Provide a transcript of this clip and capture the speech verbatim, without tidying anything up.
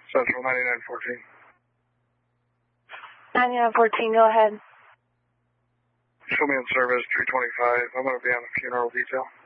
Central ninety-nine fourteen. ninety-nine fourteen, go ahead. Show me in service, three twenty-five. I'm going to be on a funeral detail.